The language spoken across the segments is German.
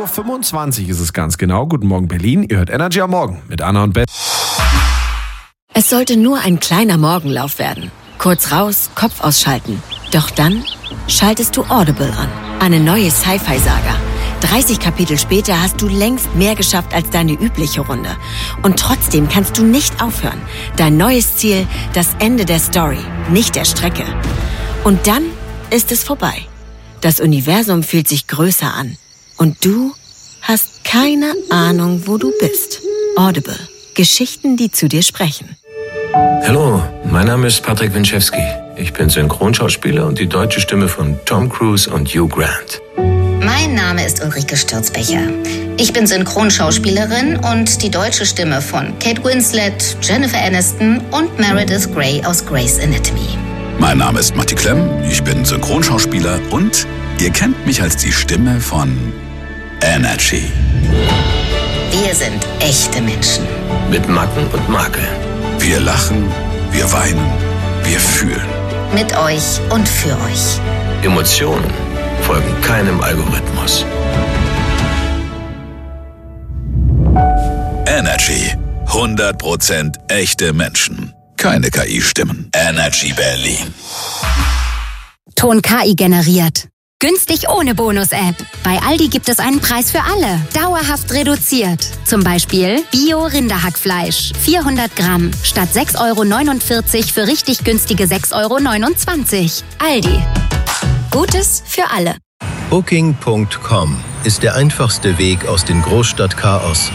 7:25 ist es ganz genau. Guten Morgen Berlin, ihr hört Energy am Morgen mit Anna und Ben. Es sollte nur ein kleiner Morgenlauf werden. Kurz raus, Kopf ausschalten. Doch dann schaltest du Audible an. Eine neue Sci-Fi-Saga. 30 Kapitel später hast du längst mehr geschafft als deine übliche Runde. Und trotzdem kannst du nicht aufhören. Dein neues Ziel, das Ende der Story, nicht der Strecke. Und dann ist es vorbei. Das Universum fühlt sich größer an. Und du hast keine Ahnung, wo du bist. Audible. Geschichten, die zu dir sprechen. Hallo, mein Name ist Patrick Winczewski. Ich bin Synchronschauspieler und die deutsche Stimme von Tom Cruise und Hugh Grant. Mein Name ist Ulrike Stürzbecher. Ich bin Synchronschauspielerin und die deutsche Stimme von Kate Winslet, Jennifer Aniston und Meredith Grey aus Grey's Anatomy. Mein Name ist Matti Klemm, ich bin Synchronschauspieler und ihr kennt mich als die Stimme von Energy. Wir sind echte Menschen. Mit Macken und Makeln. Wir lachen, wir weinen, wir fühlen. Mit euch und für euch. Emotionen folgen keinem Algorithmus. Energy. 100% echte Menschen. Keine KI-Stimmen. Energy Berlin. Ton KI generiert. Günstig ohne Bonus-App. Bei Aldi gibt es einen Preis für alle. Dauerhaft reduziert. Zum Beispiel Bio-Rinderhackfleisch. 400 Gramm. Statt 6,49 € für richtig günstige 6,29 €. Aldi. Gutes für alle. Booking.com ist der einfachste Weg aus dem Großstadtchaos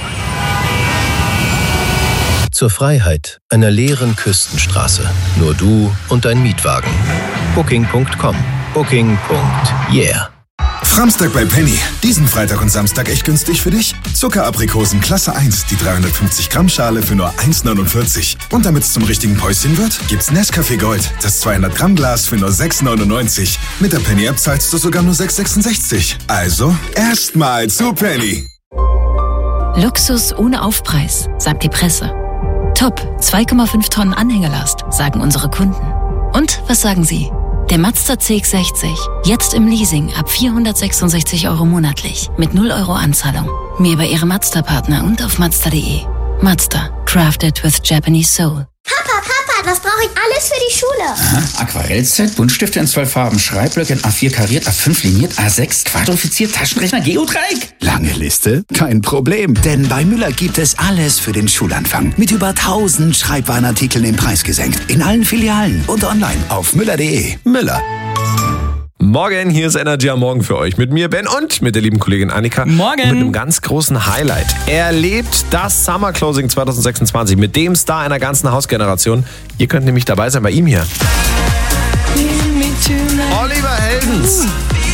zur Freiheit einer leeren Küstenstraße. Nur du und dein Mietwagen. Booking.com. Booking.yeah. Framstag bei Penny. Diesen Freitag und Samstag echt günstig für dich? Zuckeraprikosen Klasse 1, die 350 Gramm Schale für nur 1,49 €. Und damit es zum richtigen Päuschen wird, gibt's Nescafé Gold, das 200 Gramm Glas für nur 6,99 €. Mit der Penny App zahlst du sogar nur 6,66 €. Also erstmal zu Penny. Luxus ohne Aufpreis, sagt die Presse. Top, 2,5 Tonnen Anhängerlast, sagen unsere Kunden. Und was sagen Sie? Der Mazda CX-60, jetzt im Leasing ab 466 € monatlich, mit 0 € Anzahlung. Mehr bei Ihrem Mazda-Partner und auf Mazda.de. Mazda, crafted with Japanese soul. Papa, was brauche ich alles für die Schule? Aha, Aquarellset, Buntstifte in 12 Farben, Schreibblöcke in A4 kariert, A5 liniert, A6 quadrifiziert, Taschenrechner, Geodreieck. Lange Liste? Kein Problem, denn bei Müller gibt es alles für den Schulanfang. Mit über 1000 Schreibwarenartikeln im Preis gesenkt. In allen Filialen und online auf müller.de. Müller. Morgen, hier ist Energy am Morgen für euch. Mit mir, Ben, und mit der lieben Kollegin Annika. Morgen. Und mit einem ganz großen Highlight. Erlebt das Summer Closing 2026 mit dem Star einer ganzen Hausgeneration. Ihr könnt nämlich dabei sein bei ihm hier. Oliver Heldens.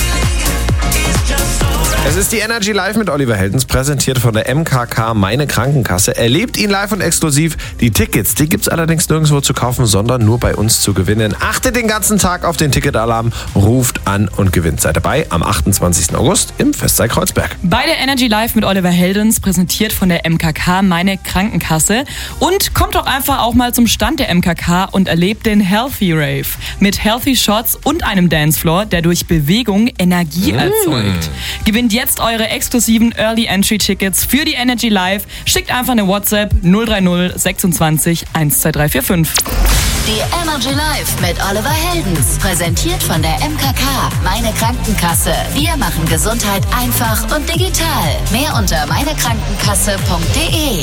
Es ist die Energy Live mit Oliver Heldens, präsentiert von der MKK Meine Krankenkasse. Erlebt ihn live und exklusiv. Die Tickets, die gibt's allerdings nirgendwo zu kaufen, sondern nur bei uns zu gewinnen. Achtet den ganzen Tag auf den Ticketalarm, ruft an und gewinnt. Seid dabei am 28. August im Festsaal Kreuzberg. Bei der Energy Live mit Oliver Heldens, präsentiert von der MKK Meine Krankenkasse. Und kommt doch einfach auch mal zum Stand der MKK und erlebt den Healthy Rave. Mit Healthy Shots und einem Dancefloor, der durch Bewegung Energie erzeugt. Gewinnt jetzt eure exklusiven Early Entry Tickets für die Energy Live. Schickt einfach eine WhatsApp 030 26 12345. Die Energy Live mit Oliver Heldens, präsentiert von der MKK Meine Krankenkasse. Wir machen Gesundheit einfach und digital. Mehr unter meinekrankenkasse.de.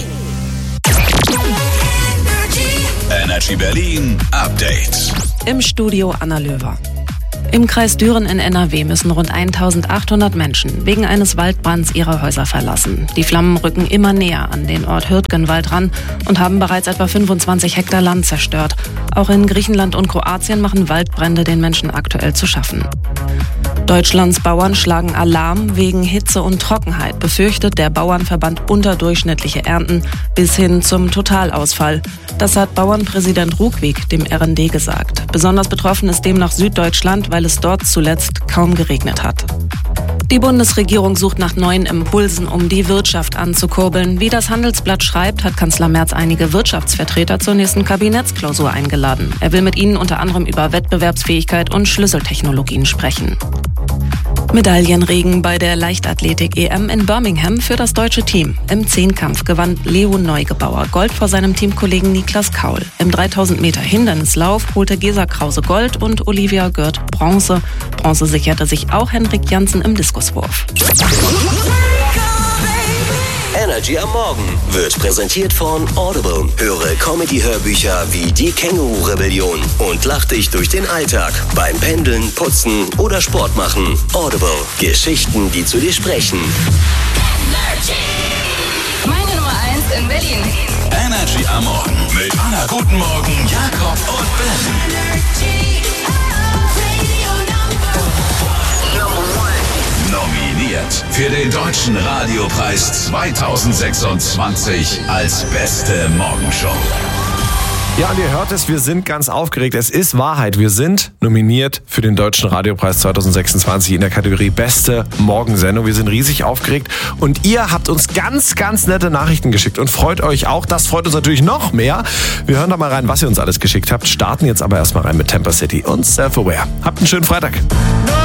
Energy Berlin Update. Im Studio Anna Löwer. Im Kreis Düren in NRW müssen rund 1800 Menschen wegen eines Waldbrands ihre Häuser verlassen. Die Flammen rücken immer näher an den Ort Hürtgenwald ran und haben bereits etwa 25 Hektar Land zerstört. Auch in Griechenland und Kroatien machen Waldbrände den Menschen aktuell zu schaffen. Deutschlands Bauern schlagen Alarm wegen Hitze und Trockenheit, befürchtet der Bauernverband unterdurchschnittliche Ernten bis hin zum Totalausfall. Das hat Bauernpräsident Ruckwieg dem RND gesagt. Besonders betroffen ist demnach Süddeutschland, weil es dort zuletzt kaum geregnet hat. Die Bundesregierung sucht nach neuen Impulsen, um die Wirtschaft anzukurbeln. Wie das Handelsblatt schreibt, hat Kanzler Merz einige Wirtschaftsvertreter zur nächsten Kabinettsklausur eingeladen. Er will mit ihnen unter anderem über Wettbewerbsfähigkeit und Schlüsseltechnologien sprechen. Medaillenregen bei der Leichtathletik-EM in Birmingham für das deutsche Team. Im Zehnkampf gewann Leo Neugebauer Gold vor seinem Teamkollegen Niklas Kaul. Im 3000 Meter Hindernislauf holte Gesa Krause Gold und Olivia Gürt Bronze. Bronze sicherte sich auch Henrik Janssen im Diskuswurf. Energy am Morgen wird präsentiert von Audible. Höre Comedy-Hörbücher wie Die Känguru-Rebellion und lach dich durch den Alltag beim Pendeln, Putzen oder Sport machen. Audible. Geschichten, die zu dir sprechen. Meine Nummer 1 in Berlin. Energy am Morgen mit Anna Guten Morgen, Jakob und Ben. Nominiert für den Deutschen Radiopreis 2026 als beste Morgenshow. Ja, und ihr hört es, wir sind ganz aufgeregt. Es ist Wahrheit. Wir sind nominiert für den Deutschen Radiopreis 2026 in der Kategorie Beste Morgensendung. Wir sind riesig aufgeregt und ihr habt uns ganz, ganz nette Nachrichten geschickt und freut euch auch. Das freut uns natürlich noch mehr. Wir hören da mal rein, was ihr uns alles geschickt habt. Starten jetzt aber erstmal rein mit Temper City und Self-Aware. Habt einen schönen Freitag.